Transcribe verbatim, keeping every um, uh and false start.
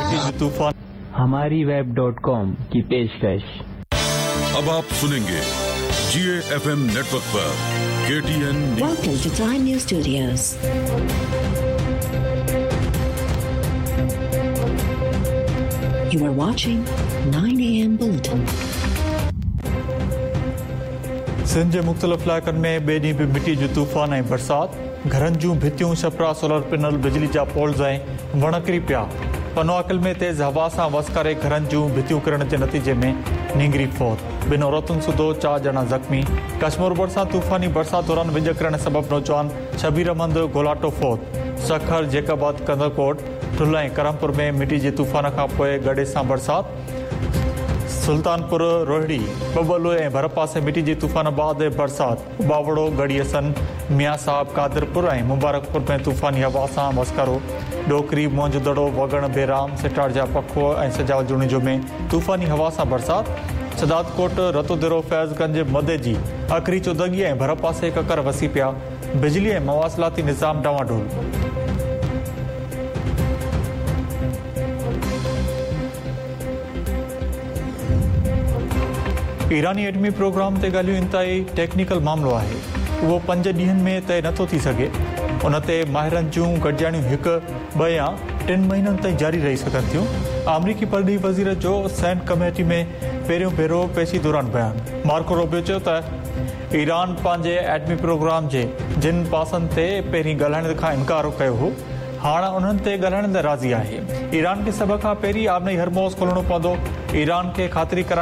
तूफान हमारी web dot com की पेशकश। अब आप सुनेंगे जी ए एफ एम नेटवर्क पर के T N. Welcome to Prime News Studios. You are watching nine a m Bulletin. Sindh जे मुख़्तलिफ़ इलाइक़नि में ॿिए ॾींहुं बि मिटी जो तूफ़ान ऐं बरसाति। घरनि जूं भितियूं, छपरा, सोलर पैनल, बिजली जा पोल्स ऐं वण किरी पिया। पनवाकल में तेज़ हवा सां वसकारे घरनि जूं भितियूं किरण जे नतीजे में नींगरी फौत। ॿिनि औरतुनि सूधो, चारि ॼणा ज़ख़्मी। कश्मीर भरिसां तूफ़ानी बरसाति दौरान विझ किरण सबबि नौजवान शबीर अहमद गोलाटो फौत। सखर, जेकाबाद, कंदरकोट, ठुल ऐं करमपुर में मिटी जे तूफ़ान खां पोइ गॾे सां बरसाति। सुल्तानपुर, रोहिड़ी, बबलू ऐं भर पासे मिटी जे तूफ़ान बाद बरसाति। बावड़ो, गड़ियसन, मियां साहब, कादरपुर ऐं मुबारकपुर में तूफ़ानी हवा सां वसकारो। डोकरी, मोंजदड़ो, वगण, बेराम, सिटार जा पखो ऐं सजावल जुणिजो में तूफ़ानी हवा सां बरसाति। सदातकोट, रतोदिरो, फैज़गंज, मदे जी आख़िरी चौदगी ऐं भर पासे ककर वसी पिया। बिजली ऐं मवासिलाती निज़ाम डावाडोल। ईरानी एटमी प्रोग्राम ते ॻाल्हियूं इंतिहाई टेक्निकल मामिलो आहे। उहो पंज ॾींहनि में तइ नथो थी सघे। उन ते माहिरनि जूं गॾिजाणियूं हिकु ॿ या टिनि महीननि ताईं जारी रही सघनि थियूं। अमरीकी परॾेही वज़ीर जो सैन कमेटी में पहिरियों भेरो पेशी दौरान बयान। मार्को रूबियो चयो त ईरान पंहिंजे एटमी प्रोग्राम जे जिन पासनि ते पहिरीं ॻाल्हाइण खां इनकार कयो हो, हाणे उन्हनि ते ॻाल्हाइण ते राज़ी आहे। ईरान खे सभ खां पहिरीं आबनई हरमोज़ खोलणो पवंदो। ईरान खे ख़ातिरी कराइण